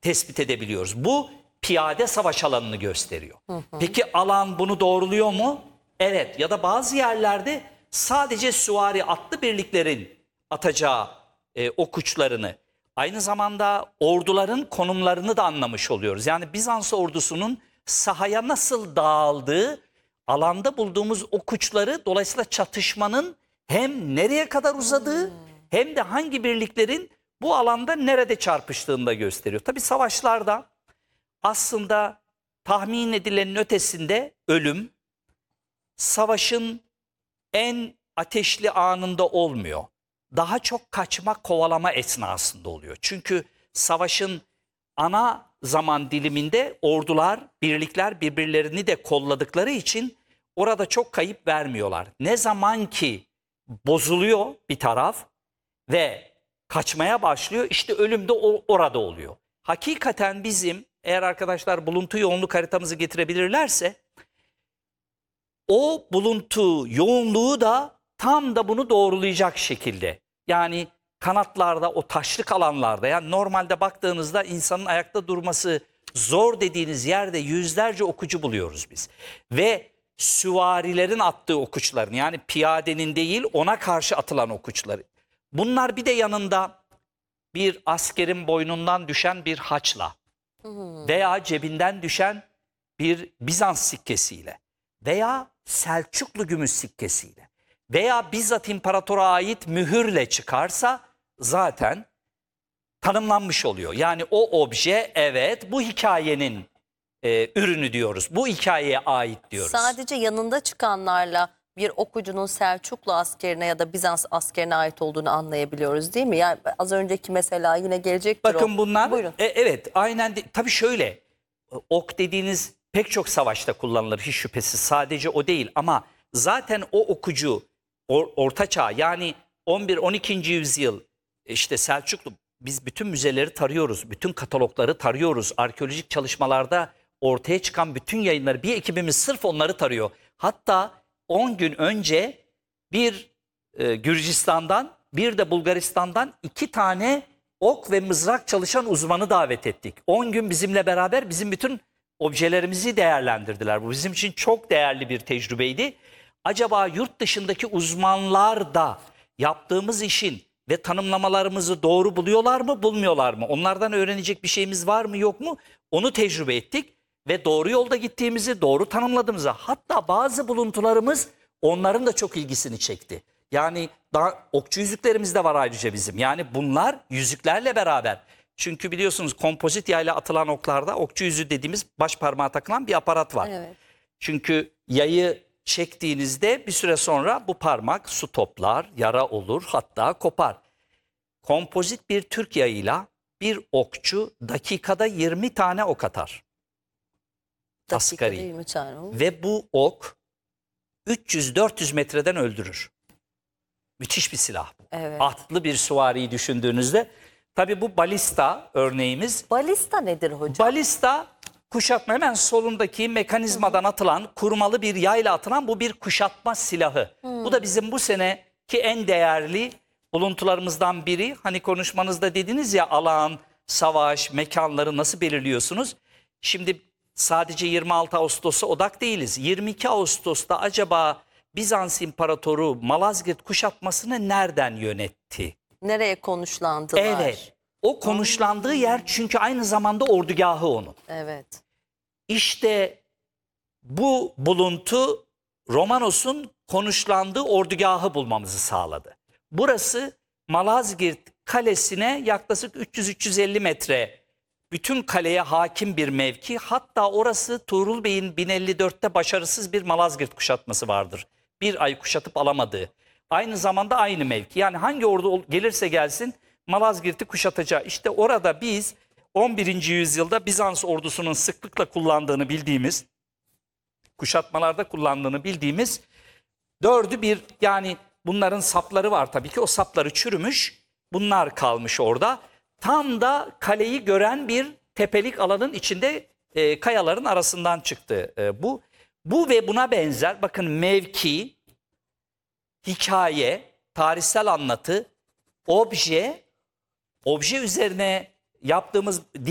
tespit edebiliyoruz. Bu piyade savaş alanını gösteriyor. Peki alan bunu doğruluyor mu? Evet, ya da bazı yerlerde sadece süvari atlı birliklerin atacağı ok uçlarını, aynı zamanda orduların konumlarını da anlamış oluyoruz. Yani Bizans ordusunun sahaya nasıl dağıldığı, alanda bulduğumuz ok uçları, dolayısıyla çatışmanın hem nereye kadar uzadığı hem de hangi birliklerin bu alanda nerede çarpıştığını da gösteriyor. Tabii savaşlarda aslında tahmin edilenin ötesinde ölüm, savaşın en ateşli anında olmuyor. Daha çok kaçma, kovalama esnasında oluyor. Çünkü savaşın ana zaman diliminde ordular, birlikler birbirlerini de kolladıkları için orada çok kayıp vermiyorlar. Ne zaman ki bozuluyor bir taraf ve kaçmaya başlıyor, işte ölüm de orada oluyor. Hakikaten bizim, eğer arkadaşlar buluntu yoğunluk haritamızı getirebilirlerse, o buluntu yoğunluğu da tam da bunu doğrulayacak şekilde. Yani kanatlarda, o taşlık alanlarda, yani normalde baktığınızda insanın ayakta durması zor dediğiniz yerde yüzlerce okucu buluyoruz biz. Ve süvarilerin attığı okuçların, yani piyadenin değil ona karşı atılan okuçları. Bunlar bir de yanında bir askerin boynundan düşen bir haçla veya cebinden düşen bir Bizans sikkesiyle veya Selçuklu gümüş sikkesiyle veya bizzat imparatora ait mühürle çıkarsa zaten tanımlanmış oluyor. Yani o obje, evet, bu hikayenin ürünü diyoruz. Bu hikayeye ait diyoruz. Sadece yanında çıkanlarla bir okucunun Selçuklu askerine ya da Bizans askerine ait olduğunu anlayabiliyoruz, değil mi? Yani az önceki mesela yine gelecektir. Bakın bunlar, Buyurun. evet, aynen tabii şöyle, ok dediğiniz pek çok savaşta kullanılır hiç şüphesiz, sadece o değil, ama zaten o okucu Orta Çağ, yani 11-12. yüzyıl, işte Selçuklu, biz bütün müzeleri tarıyoruz, bütün katalogları tarıyoruz, arkeolojik çalışmalarda ortaya çıkan bütün yayınları, bir ekibimiz sırf onları tarıyor. Hatta 10 gün önce bir Gürcistan'dan, bir de Bulgaristan'dan 2 tane ok ve mızrak çalışan uzmanı davet ettik. 10 gün bizimle beraber bizim bütün objelerimizi değerlendirdiler. Bu bizim için çok değerli bir tecrübeydi. Acaba yurt dışındaki uzmanlar da yaptığımız işin ve tanımlamalarımızı doğru buluyorlar mı, bulmuyorlar mı? Onlardan öğrenecek bir şeyimiz var mı, yok mu? Onu tecrübe ettik ve doğru yolda gittiğimizi, doğru tanımladığımızı, hatta bazı buluntularımız onların da çok ilgisini çekti. Yani daha okçu yüzüklerimiz de var ayrıca bizim. Yani bunlar yüzüklerle beraber. Çünkü biliyorsunuz kompozit yayla atılan oklarda okçu yüzüğü dediğimiz baş parmağa takılan bir aparat var. Evet. Çünkü yayı çektiğinizde bir süre sonra bu parmak su toplar, yara olur, hatta kopar. Kompozit bir Türk yayıyla bir okçu dakikada 20 tane ok atar. Asgari. 20 tane o. Ve bu ok 300-400 metreden öldürür. Müthiş bir silah bu. Evet. Atlı bir süvariyi düşündüğünüzde. Tabii bu balista örneğimiz. Balista nedir hocam? Balista, kuşatma, hemen solundaki mekanizmadan atılan, kurmalı bir yayla atılan bu bir kuşatma silahı. Bu da bizim bu seneki en değerli buluntularımızdan biri. Hani konuşmanızda dediniz ya, alan, savaş, mekanları nasıl belirliyorsunuz? Şimdi sadece 26 Ağustos'a odak değiliz. 22 Ağustos'ta acaba Bizans İmparatoru Malazgirt kuşatmasını nereden yönetti? Nereye konuşlandılar? Evet. O konuşlandığı yer, çünkü aynı zamanda ordugahı onun. Evet. İşte bu buluntu Romanos'un konuşlandığı ordugahı bulmamızı sağladı. Burası Malazgirt Kalesi'ne yaklaşık 300-350 metre, bütün kaleye hakim bir mevki. Hatta orası Tuğrul Bey'in 1054'te başarısız bir Malazgirt kuşatması vardır. Bir ay kuşatıp alamadığı. Aynı zamanda aynı mevki. Yani hangi ordu gelirse gelsin Malazgirt'i kuşatacağı. İşte orada biz 11. yüzyılda Bizans ordusunun sıklıkla kullandığını bildiğimiz, kuşatmalarda kullandığını bildiğimiz yani bunların sapları var tabii ki, o sapları çürümüş, bunlar kalmış orada. Tam da kaleyi gören bir tepelik alanın içinde, kayaların arasından çıktı bu. Bu ve buna benzer, bakın, mevki, hikaye, tarihsel anlatı, obje üzerine yaptığımız